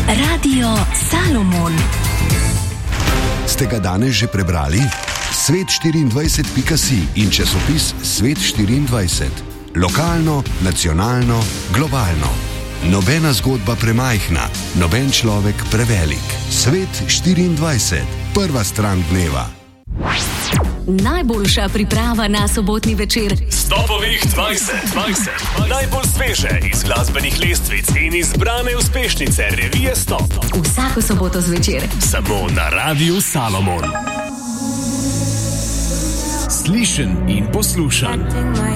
Radio Salomon. Ste ga danes že prebrali? Svet24.si in časopis Svet24. Lokalno, nacionalno, globalno. Nobena zgodba premajhna, noben človek prevelik. Svet24. Prva stran dneva. Najboljša priprava na sobotni večer. Stopovih 2020. Najbolj sveže iz glasbenih lestvic in izbrane uspešnice revije Stop. Vsako soboto zvečer. Samo na Radiu Salomon. Slišen in poslušan.